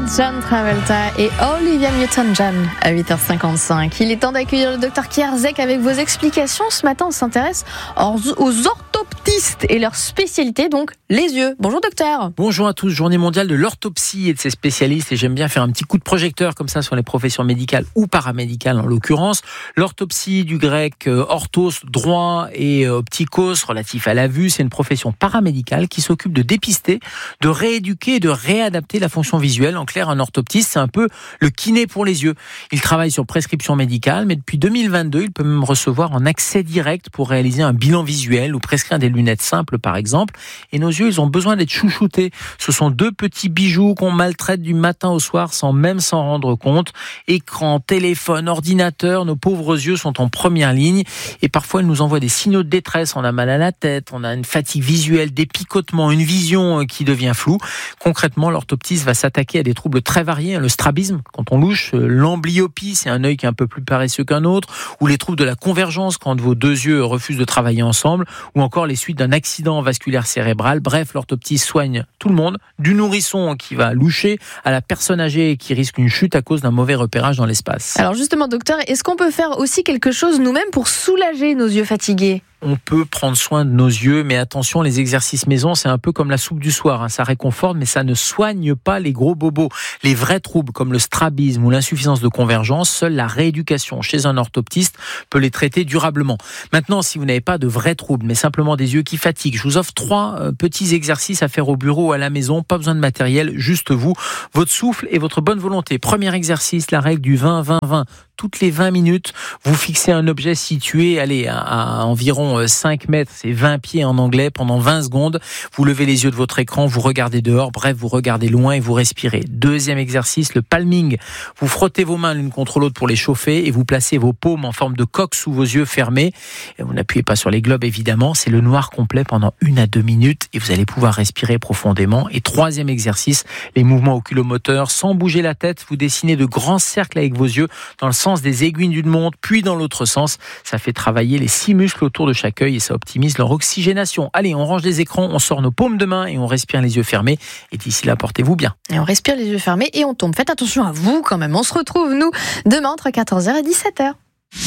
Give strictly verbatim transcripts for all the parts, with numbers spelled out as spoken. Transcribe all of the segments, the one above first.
John Travolta et Olivia Newton-John à huit heures cinquante-cinq. Il est temps d'accueillir le docteur Kierzek avec vos explications. Ce matin, on s'intéresse aux orthoptistes et leur spécialité, donc les yeux. Bonjour docteur. Bonjour à tous, journée mondiale de l'orthopsie et de ses spécialistes. Et j'aime bien faire un petit coup de projecteur comme ça sur les professions médicales ou paramédicales en l'occurrence. L'orthopsie, du grec euh, orthos, droit, et euh, optikos, relatif à la vue, c'est une profession paramédicale qui s'occupe de dépister, de rééduquer et de réadapter la fonction visuelle. En clair, un orthoptiste, c'est un peu le kiné pour les yeux. Il travaille sur prescription médicale, mais depuis deux mille vingt-deux, il peut même recevoir en accès direct pour réaliser un bilan visuel ou prescrire des lunettes simples, par exemple. Et nos yeux, ils ont besoin d'être chouchoutés. Ce sont deux petits bijoux qu'on maltraite du matin au soir sans même s'en rendre compte. Écran, téléphone, ordinateur, nos pauvres yeux sont en première ligne. Et parfois, ils nous envoient des signaux de détresse. On a mal à la tête, on a une fatigue visuelle, des picotements, une vision qui devient floue. Concrètement, l'orthoptiste va s'attaquer à des troubles très variés. Le strabisme, quand on louche, l'amblyopie, c'est un œil qui est un peu plus paresseux qu'un autre, ou les troubles de la convergence, quand vos deux yeux refusent de travailler ensemble, ou encore les suites d'un accident vasculaire cérébral. Bref, l'orthoptiste soigne tout le monde, du nourrisson qui va loucher à la personne âgée qui risque une chute à cause d'un mauvais repérage dans l'espace. Alors justement, docteur, est-ce qu'on peut faire aussi quelque chose nous-mêmes pour soulager nos yeux fatigués ? On peut prendre soin de nos yeux, mais attention, les exercices maison, c'est un peu comme la soupe du soir, hein. Ça réconforte, mais ça ne soigne pas les gros bobos. Les vrais troubles comme le strabisme ou l'insuffisance de convergence, seule la rééducation chez un orthoptiste peut les traiter durablement. Maintenant, si vous n'avez pas de vrais troubles, mais simplement des yeux qui fatiguent, je vous offre trois euh, petits exercices à faire au bureau ou à la maison, pas besoin de matériel, juste vous, votre souffle et votre bonne volonté. Premier exercice, la règle du vingt vingt vingt. Toutes les vingt minutes, vous fixez un objet situé allez, à, à environ cinq mètres, c'est vingt pieds en anglais, pendant vingt secondes. Vous levez les yeux de votre écran, vous regardez dehors, bref, vous regardez loin et vous respirez. Deuxième exercice, le palming. Vous frottez vos mains l'une contre l'autre pour les chauffer et vous placez vos paumes en forme de coque sous vos yeux fermés. Et vous n'appuyez pas sur les globes, évidemment. C'est le noir complet pendant une à deux minutes et vous allez pouvoir respirer profondément. Et troisième exercice, les mouvements oculomoteurs. Sans bouger la tête, vous dessinez de grands cercles avec vos yeux dans le sens des aiguilles d'une montre, puis dans l'autre sens. Ça fait travailler les six muscles autour de chaque œil et ça optimise leur oxygénation. Allez, on range les écrans, on sort nos paumes de main et on respire les yeux fermés. Et d'ici là, portez-vous bien. Et on respire les yeux fermés et on tombe. Faites attention à vous quand même. On se retrouve, nous, demain entre quatorze heures et dix-sept heures.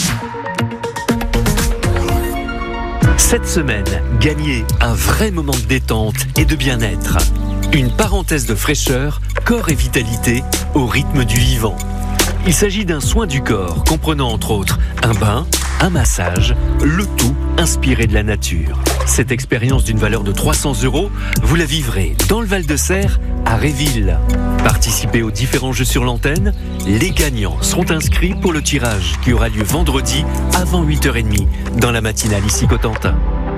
Cette semaine, gagnez un vrai moment de détente et de bien-être. Une parenthèse de fraîcheur, corps et vitalité au rythme du vivant. Il s'agit d'un soin du corps comprenant entre autres un bain, un massage, le tout inspiré de la nature. Cette expérience d'une valeur de trois cents euros, vous la vivrez dans le Val-de-Serre, à Réville. Participez aux différents jeux sur l'antenne. Les gagnants seront inscrits pour le tirage qui aura lieu vendredi avant huit heures trente dans la matinale ici Cotentin.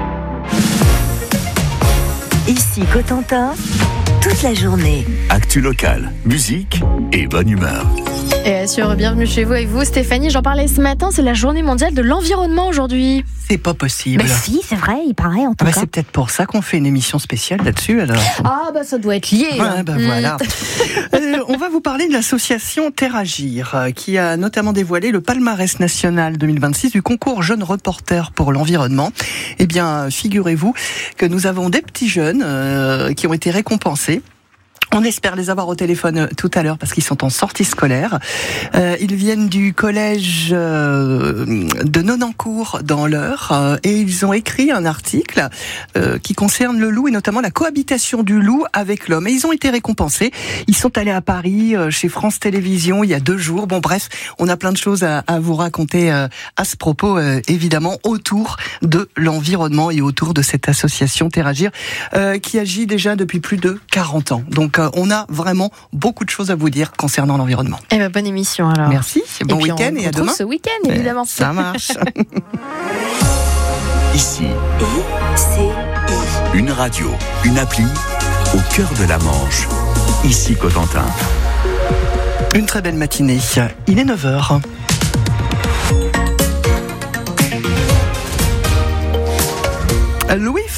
Ici Cotentin, toute la journée. Actu locale, musique et bonne humeur. Et sur Bienvenue chez vous avec vous, Stéphanie, j'en parlais ce matin, c'est la journée mondiale de l'environnement aujourd'hui. C'est pas possible. Mais si, c'est vrai, il paraît en tout bah, cas. C'est peut-être pour ça qu'on fait une émission spéciale là-dessus alors. Ah bah ça doit être lié. Ouais, hein. bah, mmh. voilà. euh, on va vous parler de l'association Terre Agir euh, qui a notamment dévoilé le palmarès national deux mille vingt-six du concours Jeunes Reporters pour l'environnement. Eh bien, figurez-vous que nous avons des petits jeunes euh, qui ont été récompensés. On espère les avoir au téléphone tout à l'heure parce qu'ils sont en sortie scolaire. Euh, ils viennent du collège euh, de Nonancourt dans l'Eure euh, et ils ont écrit un article euh, qui concerne le loup et notamment la cohabitation du loup avec l'homme. Et ils ont été récompensés. Ils sont allés à Paris euh, chez France Télévisions il y a deux jours. Bon bref, on a plein de choses à, à vous raconter euh, à ce propos, euh, évidemment, autour de l'environnement et autour de cette association Terre Agir euh, qui agit déjà depuis plus de quarante ans. Donc on a vraiment beaucoup de choses à vous dire concernant l'environnement. Eh ben, bonne émission alors. Merci, bon et week-end et à demain. Ce week-end évidemment. Ça marche. Ici, I C I. une radio, une appli au cœur de la Manche. Ici Cotentin. Une très belle matinée. Il est neuf heures. Louis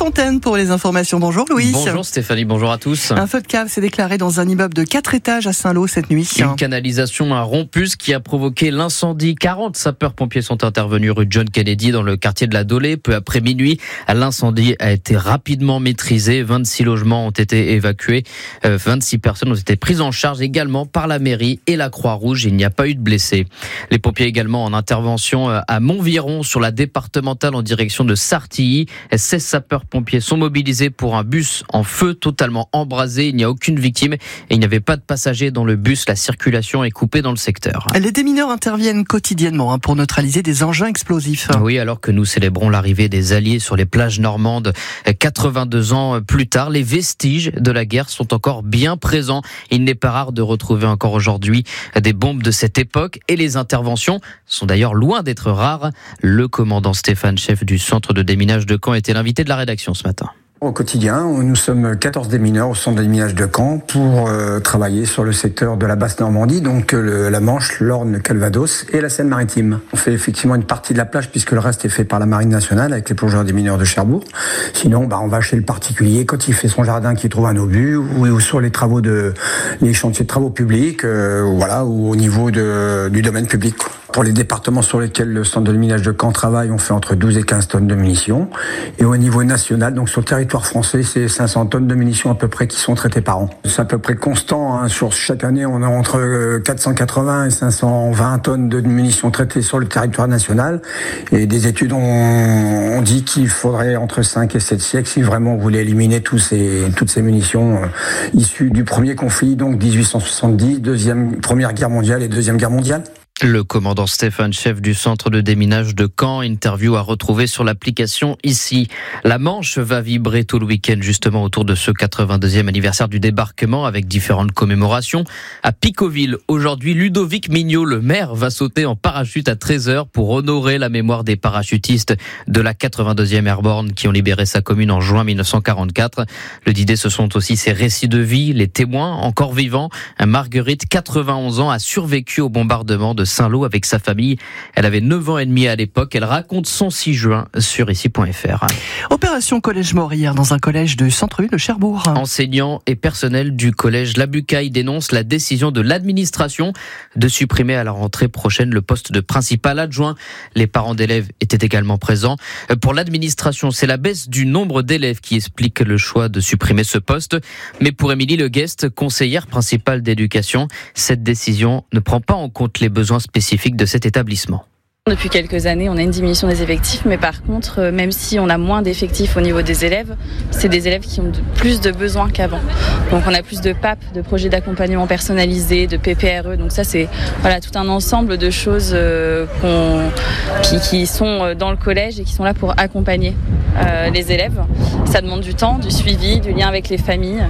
Fontaine pour les informations. Bonjour Louis. Bonjour Stéphanie, bonjour à tous. Un feu de cave s'est déclaré dans un immeuble de quatre étages à Saint-Lô cette nuit. Une canalisation a rompu, ce qui a provoqué l'incendie. quarante sapeurs-pompiers sont intervenus rue John Kennedy dans le quartier de la Dolée. Peu après minuit, l'incendie a été rapidement maîtrisé. vingt-six logements ont été évacués. Euh, vingt-six personnes ont été prises en charge également par la mairie et la Croix-Rouge. Il n'y a pas eu de blessés. Les pompiers également en intervention à Montviron sur la départementale en direction de Sartilly. seize sapeurs-pompiers sont mobilisés pour un bus en feu totalement embrasé. Il n'y a aucune victime et il n'y avait pas de passagers dans le bus. La circulation est coupée dans le secteur. Les démineurs interviennent quotidiennement pour neutraliser des engins explosifs. Oui, alors que nous célébrons l'arrivée des Alliés sur les plages normandes. quatre-vingt-deux ans plus tard, les vestiges de la guerre sont encore bien présents. Il n'est pas rare de retrouver encore aujourd'hui des bombes de cette époque et les interventions sont d'ailleurs loin d'être rares. Le commandant Stéphane, chef du centre de déminage de Caen, était l'invité de la rédaction ce matin. Au quotidien, nous sommes quatorze démineurs au centre de déminage de Caen pour euh, travailler sur le secteur de la Basse-Normandie, donc le, la Manche, l'Orne, le Calvados et la Seine-Maritime. On fait effectivement une partie de la plage puisque le reste est fait par la Marine nationale avec les plongeurs démineurs de Cherbourg. Sinon, bah, on va chez le particulier quand il fait son jardin, qu'il trouve un obus, ou, ou sur les travaux de les chantiers de travaux publics, euh, voilà, ou au niveau de, du domaine public, quoi. Pour les départements sur lesquels le centre de déminage de Caen travaille, on fait entre douze et quinze tonnes de munitions. Et au niveau national, donc sur le territoire français, c'est cinq cents tonnes de munitions à peu près qui sont traitées par an. C'est à peu près constant, hein. Sur chaque année, on a entre quatre cent quatre-vingts et cinq cent vingt tonnes de munitions traitées sur le territoire national. Et des études ont, ont dit qu'il faudrait entre cinq et sept siècles si vraiment on voulait éliminer tous ces, toutes ces munitions euh, issues du premier conflit, donc dix-huit cent soixante-dix, deuxième, première guerre mondiale et deuxième guerre mondiale. Le commandant Stéphane, chef du centre de déminage de Caen, interview à retrouver sur l'application ici. La Manche va vibrer tout le week-end justement autour de ce quatre-vingt-deuxième anniversaire du débarquement avec différentes commémorations. À Picauville, aujourd'hui, Ludovic Mignot, le maire, va sauter en parachute à treize heures pour honorer la mémoire des parachutistes de la quatre-vingt-deuxième Airborne qui ont libéré sa commune en juin mille neuf cent quarante-quatre. Le d'idée, ce sont aussi ses récits de vie, les témoins encore vivants. Marguerite, quatre-vingt-onze ans, a survécu au bombardement de Saint-Lô avec sa famille. Elle avait neuf ans et demi à l'époque. Elle raconte son six juin sur ici point f r. Opération Collège Mort hier dans un collège du centre-ville de Cherbourg. Enseignants et personnel du collège La Bucaille dénoncent la décision de l'administration de supprimer à la rentrée prochaine le poste de principal adjoint. Les parents d'élèves étaient également présents. Pour l'administration, c'est la baisse du nombre d'élèves qui explique le choix de supprimer ce poste. Mais pour Émilie Le Guest, conseillère principale d'éducation, cette décision ne prend pas en compte les besoins spécifiques de cet établissement. Depuis quelques années, on a une diminution des effectifs, mais par contre, même si on a moins d'effectifs au niveau des élèves, c'est des élèves qui ont de, plus de besoins qu'avant. Donc on a plus de P A P, de projets d'accompagnement personnalisés, de P P R E. Donc ça, c'est voilà, tout un ensemble de choses euh, qu'on, qui, qui sont dans le collège et qui sont là pour accompagner euh, les élèves. Ça demande du temps, du suivi, du lien avec les familles.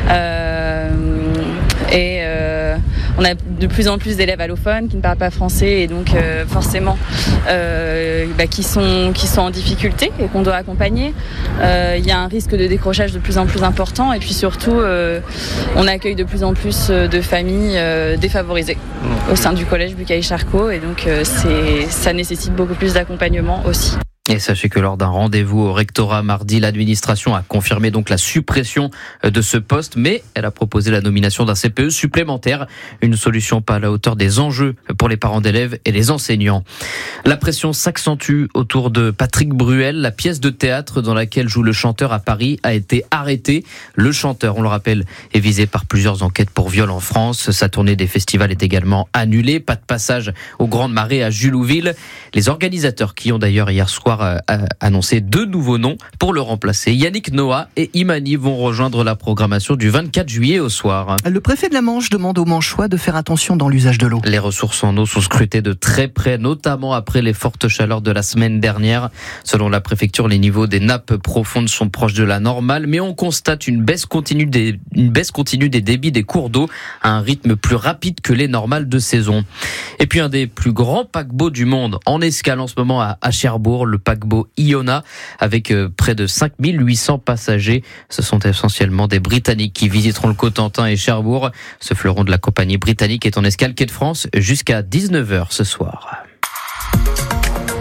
Euh, et euh, on a de plus en plus d'élèves allophones qui ne parlent pas français et donc euh, forcément euh, bah, qui sont qui sont en difficulté et qu'on doit accompagner. Il euh, y a un risque de décrochage de plus en plus important et puis surtout euh, on accueille de plus en plus de familles euh, défavorisées au sein du collège Bucaille-Charcot et donc euh, c'est ça nécessite beaucoup plus d'accompagnement aussi. Et sachez que lors d'un rendez-vous au rectorat mardi, l'administration a confirmé donc la suppression de ce poste, mais elle a proposé la nomination d'un C P E supplémentaire, une solution pas à la hauteur des enjeux pour les parents d'élèves et les enseignants. La pression s'accentue autour de Patrick Bruel. La pièce de théâtre dans laquelle joue le chanteur à Paris a été arrêtée. Le chanteur, on le rappelle, est visé par plusieurs enquêtes pour viol en France. Sa tournée des festivals est également annulée. Pas de passage aux Grandes Marées à Julouville. Les organisateurs qui ont d'ailleurs hier soir a annoncé deux nouveaux noms pour le remplacer. Yannick Noah et Imani vont rejoindre la programmation du vingt-quatre juillet au soir. Le préfet de la Manche demande aux Manchois de faire attention dans l'usage de l'eau. Les ressources en eau sont scrutées de très près, notamment après les fortes chaleurs de la semaine dernière. Selon la préfecture, les niveaux des nappes profondes sont proches de la normale, mais on constate une baisse continue des, une baisse continue des débits des cours d'eau à un rythme plus rapide que les normales de saison. Et puis un des plus grands paquebots du monde en escale en ce moment à, à Cherbourg, le paquebot Iona, avec euh, près de cinq mille huit cents passagers. Ce sont essentiellement des Britanniques qui visiteront le Cotentin et Cherbourg. Ce fleuron de la compagnie britannique est en escale quai de France jusqu'à dix-neuf heures ce soir.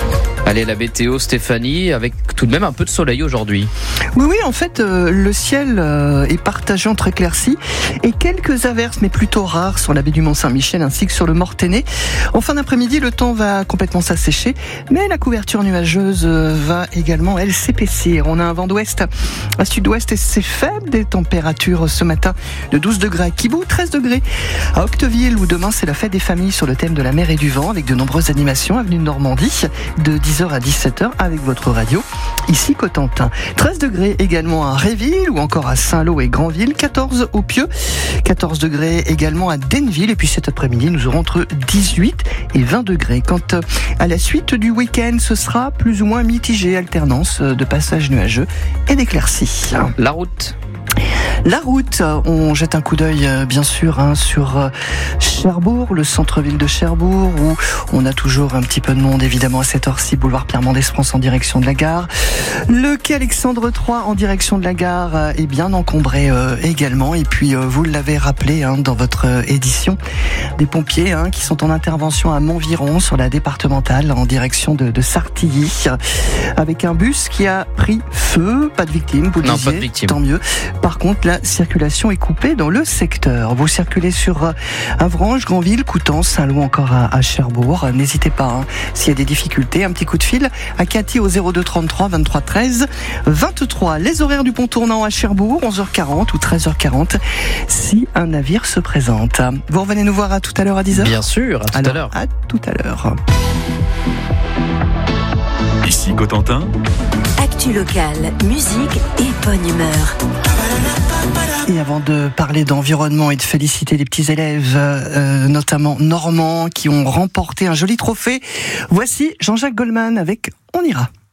Allez, la météo, Stéphanie, avec tout de même un peu de soleil aujourd'hui. Oui, oui, en fait, euh, le ciel euh, est partagé entre éclaircies et quelques averses, mais plutôt rares, sur la baie du Mont-Saint-Michel ainsi que sur le Mortainais. En fin d'après-midi, le temps va complètement s'assécher, mais la couverture nuageuse euh, va également, elle, s'épaissir. On a un vent d'ouest à sud-ouest et c'est faible, des températures ce matin de douze degrés à Quibou, treize degrés à Octeville, où demain c'est la fête des familles sur le thème de la mer et du vent, avec de nombreuses animations, avenue de Normandie, de dix heures à dix-sept heures avec votre radio, ici Cotentin. treize degrés également à Réville ou encore à Saint-Lô et Granville, quatorze au Pieux, quatorze degrés également à Denville, et puis cet après-midi nous aurons entre dix-huit et vingt degrés. Quant à la suite du week-end, ce sera plus ou moins mitigé, alternance de passages nuageux et d'éclaircies. La route. La route, on jette un coup d'œil bien sûr hein, sur Cherbourg, le centre-ville de Cherbourg, où on a toujours un petit peu de monde évidemment à cette heure-ci, boulevard Pierre Mendès France en direction de la gare. Le quai Alexandre trois en direction de la gare est bien encombré euh, également, et puis euh, vous l'avez rappelé hein, dans votre édition, des pompiers hein, qui sont en intervention à Montviron sur la départementale en direction de, de Sartilly, avec un bus qui a pris feu, pas de victimes, vous le non, disiez, pas de victimes. Tant mieux. Par contre, la circulation est coupée dans le secteur. Vous circulez sur Avranches, Granville, Coutances, Saint-Lô, encore à, à Cherbourg. N'hésitez pas, hein, s'il y a des difficultés, un petit coup de fil à Cathy au zéro deux trente-trois vingt-trois treize vingt-trois. Les horaires du pont tournant à Cherbourg, onze heures quarante ou treize heures quarante, si un navire se présente. Vous revenez nous voir à tout à l'heure à dix heures ? Bien sûr, à tout Alors, à l'heure. À tout à l'heure. Ici Cotentin. Actu locale, musique et bonne humeur. Et avant de parler d'environnement et de féliciter les petits élèves, euh, notamment normands, qui ont remporté un joli trophée, voici Jean-Jacques Goldman avec On ira.